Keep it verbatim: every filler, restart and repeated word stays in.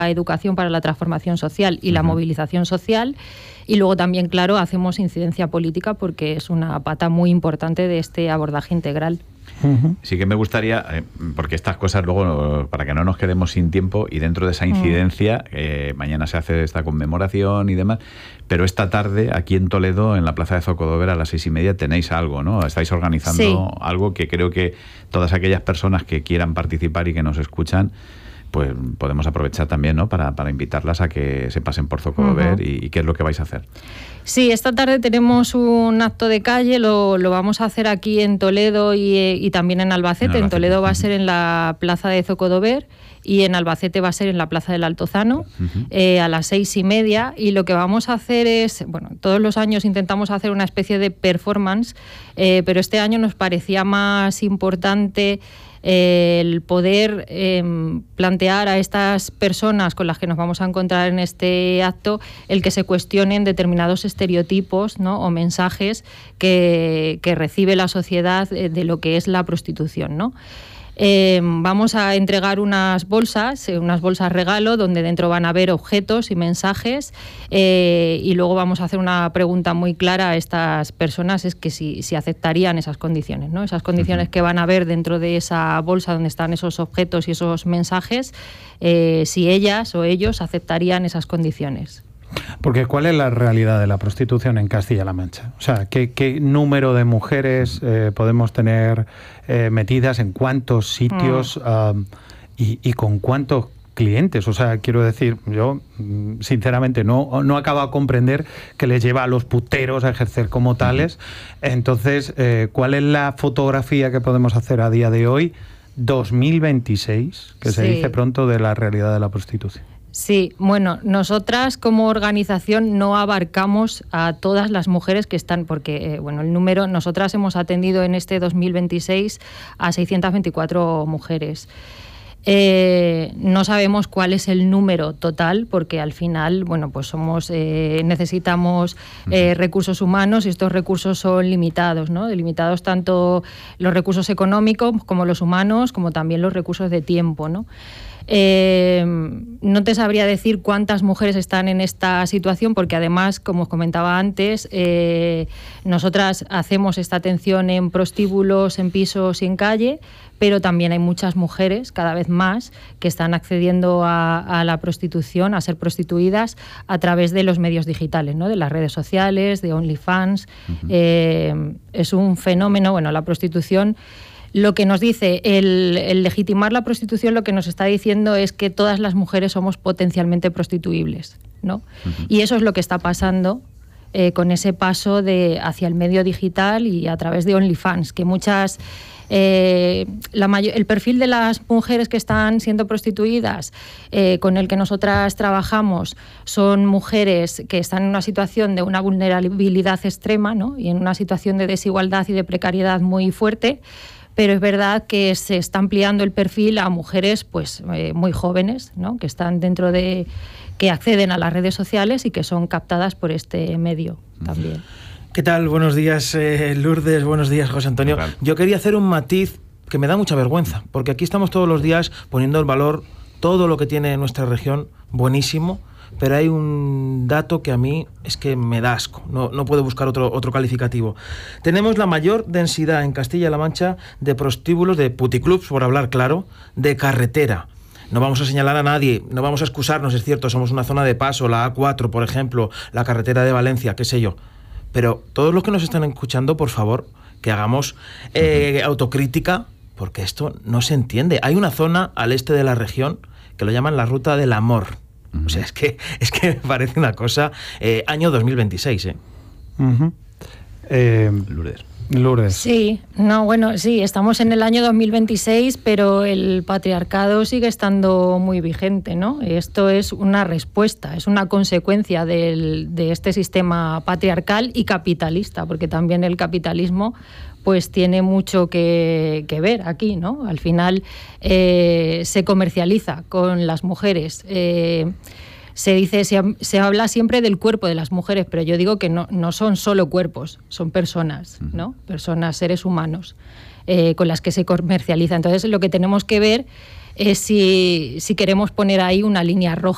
educación para la transformación social y la uh-huh. movilización social. Y luego también, claro, hacemos incidencia política porque es una pata muy importante de este abordaje integral. Uh-huh. Sí que me gustaría, eh, porque estas cosas luego, para que no nos quedemos sin tiempo, y dentro de esa incidencia, uh-huh. eh, mañana se hace esta conmemoración y demás, pero esta tarde aquí en Toledo, en la Plaza de Zocodover, a las seis y media, tenéis algo, ¿no? Estáis organizando sí. algo que creo que todas aquellas personas que quieran participar y que nos escuchan, pues podemos aprovechar también, ¿no? Para, para invitarlas a que se pasen por Zocodover uh-huh. y, y qué es lo que vais a hacer. Sí, esta tarde tenemos un acto de calle, lo, lo vamos a hacer aquí en Toledo y, y también en Albacete. En, Albacete. En Toledo va a ser en la Plaza de Zocodover y en Albacete va a ser en la Plaza del Altozano uh-huh. eh, a las seis y media. Y lo que vamos a hacer es, bueno, todos los años intentamos hacer una especie de performance, eh, pero este año nos parecía más importante el poder eh, plantear a estas personas con las que nos vamos a encontrar en este acto el que se cuestionen determinados estereotipos, ¿no? O mensajes que, que recibe la sociedad de, de lo que es la prostitución, ¿no? Eh, vamos a entregar unas bolsas, eh, unas bolsas regalo, donde dentro van a haber objetos y mensajes, eh, y luego vamos a hacer una pregunta muy clara a estas personas, es que si, si aceptarían esas condiciones, ¿no? Esas condiciones que van a haber dentro de esa bolsa donde están esos objetos y esos mensajes, eh, si ellas o ellos aceptarían esas condiciones. Porque ¿cuál es la realidad de la prostitución en Castilla-La Mancha? O sea, ¿qué, qué número de mujeres eh, podemos tener eh, metidas en cuántos sitios mm. uh, y, y con cuántos clientes? O sea, quiero decir, yo sinceramente no, no acabo de comprender que les lleva a los puteros a ejercer como tales. Entonces, eh, ¿cuál es la fotografía que podemos hacer a día de hoy, dos mil veintiséis, que se sí. dice pronto, de la realidad de la prostitución? Sí, bueno, nosotras como organización no abarcamos a todas las mujeres que están, porque, eh, bueno, el número, nosotras hemos atendido en este dos mil veintiséis a seiscientas veinticuatro mujeres. Eh, no sabemos cuál es el número total, porque al final, bueno, pues somos eh, necesitamos eh, recursos humanos y estos recursos son limitados, ¿no? Limitados tanto los recursos económicos como los humanos, como también los recursos de tiempo, ¿no? Eh, no te sabría decir cuántas mujeres están en esta situación, porque además, como os comentaba antes, eh, nosotras hacemos esta atención en prostíbulos, en pisos y en calle, pero también hay muchas mujeres, cada vez más, que están accediendo a, a la prostitución, a ser prostituidas a través de los medios digitales, ¿no? De las redes sociales, de OnlyFans. Uh-huh. Eh, es un fenómeno, bueno, la prostitución. Lo que nos dice el, el legitimar la prostitución, lo que nos está diciendo es que todas las mujeres somos potencialmente prostituibles, ¿no? Uh-huh. Y eso es lo que está pasando eh, con ese paso de, hacia el medio digital y a través de OnlyFans, que muchas... Eh, la mayor, el perfil de las mujeres que están siendo prostituidas, eh, con el que nosotras trabajamos, son mujeres que están en una situación de una vulnerabilidad extrema, ¿no? Y en una situación de desigualdad y de precariedad muy fuerte. Pero es verdad que se está ampliando el perfil a mujeres pues eh, muy jóvenes, ¿no? Que están dentro de, que acceden a las redes sociales y que son captadas por este medio también. ¿Qué tal? Buenos días, eh, Lourdes. Buenos días, José Antonio. Yo quería hacer un matiz que me da mucha vergüenza, porque aquí estamos todos los días poniendo en valor todo lo que tiene nuestra región, buenísimo, pero hay un dato que a mí es que me da asco, no, no puedo buscar otro, otro calificativo. Tenemos la mayor densidad en Castilla-La Mancha de prostíbulos, de puticlubs, por hablar claro, de carretera. No vamos a señalar a nadie, no vamos a excusarnos, es cierto, somos una zona de paso, la A cuatro, por ejemplo, la carretera de Valencia, qué sé yo. Pero todos los que nos están escuchando, por favor, que hagamos eh, autocrítica, porque esto no se entiende. Hay una zona al este de la región que lo llaman la Ruta del Amor. O sea, es que, es que me parece una cosa... Eh, año dos mil veintiséis, ¿eh? Uh-huh. eh Lourdes. Lourdes. Sí, no, bueno, sí, estamos en el año dos mil veintiséis, pero el patriarcado sigue estando muy vigente, ¿no? Esto es una respuesta, es una consecuencia del, de este sistema patriarcal y capitalista, porque también el capitalismo pues tiene mucho que, que ver aquí, ¿no? Al final eh, se comercializa con las mujeres. Eh, Se dice, se, se habla siempre del cuerpo de las mujeres, pero yo digo que no, no son solo cuerpos, son personas, ¿no? Personas, seres humanos, eh, con las que se comercializa. Entonces, lo que tenemos que ver es si, si queremos poner ahí una línea roja.